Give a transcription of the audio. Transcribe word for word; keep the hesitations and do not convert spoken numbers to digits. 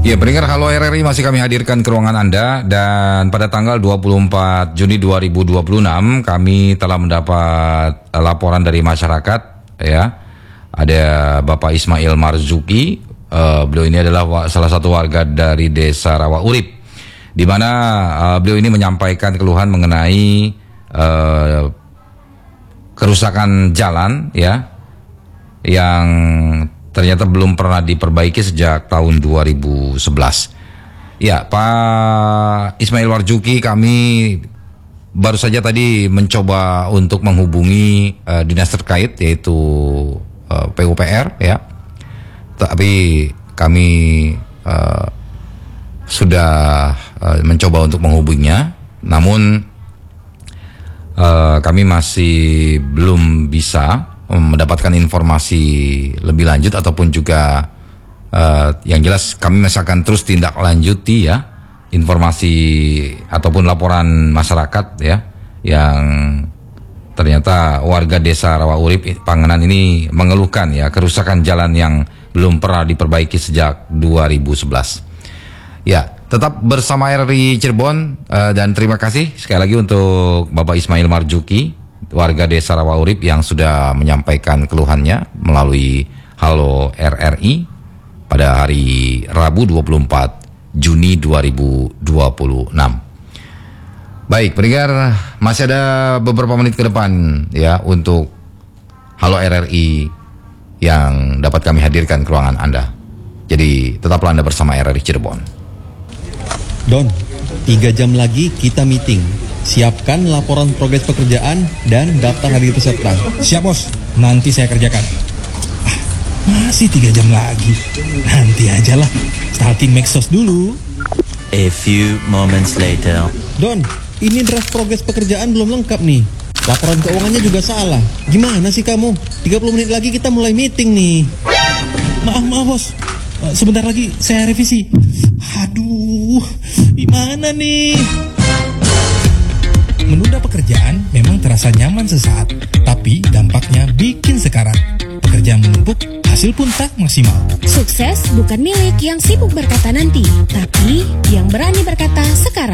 Ya, pendengar Halo R R I masih kami hadirkan ke ruangan Anda, dan pada tanggal dua puluh empat Juni dua ribu dua puluh enam kami telah mendapat laporan dari masyarakat, ya. Ada Bapak Ismail Marzuki, uh, beliau ini adalah wa- salah satu warga dari Desa Rawa Urip, di mana uh, beliau ini menyampaikan keluhan mengenai uh, kerusakan jalan, ya, yang ternyata belum pernah diperbaiki sejak tahun dua ribu sebelas. Ya, Pak Ismail Marzuki, kami baru saja tadi mencoba untuk menghubungi uh, dinas terkait, yaitu uh, P U P R, ya. Tapi kami uh, sudah uh, mencoba untuk menghubunginya, namun uh, kami masih belum bisa mendapatkan informasi lebih lanjut, ataupun juga uh, yang jelas kami masih akan terus tindak lanjuti, ya, informasi ataupun laporan masyarakat, ya, yang ternyata warga Desa Rawa Urip Panganan ini mengeluhkan, ya, kerusakan jalan yang belum pernah diperbaiki sejak dua ribu sebelas. Ya, tetap bersama R R I Cirebon, uh, dan terima kasih sekali lagi untuk Bapak Ismail Marzuki, warga Desa Rawa Urip, yang sudah menyampaikan keluhannya melalui Halo R R I pada hari Rabu dua puluh empat Juni dua ribu dua puluh enam. Baik, pendengar, masih ada beberapa menit ke depan, ya, untuk Halo R R I yang dapat kami hadirkan ke ruangan Anda. Jadi tetaplah Anda bersama R R I Cirebon. Don, tiga jam lagi kita meeting. Siapkan laporan progres pekerjaan dan daftar hadir peserta. Siap, Bos. Nanti saya kerjakan. Ah, masih tiga jam lagi. Nanti aja lah. Starting Maxos dulu. A few moments later. Don, ini draft progres pekerjaan belum lengkap nih. Laporan keuangannya juga salah. Gimana sih kamu? tiga puluh menit lagi kita mulai meeting nih. Maaf, maaf, Bos. Uh, Sebentar lagi saya revisi. Aduh, gimana nih? Menunda pekerjaan memang terasa nyaman sesaat, tapi dampaknya bikin sekarat. Pekerjaan menumpuk, hasil pun tak maksimal. Sukses bukan milik yang sibuk berkata nanti, tapi yang berani berkata sekarang.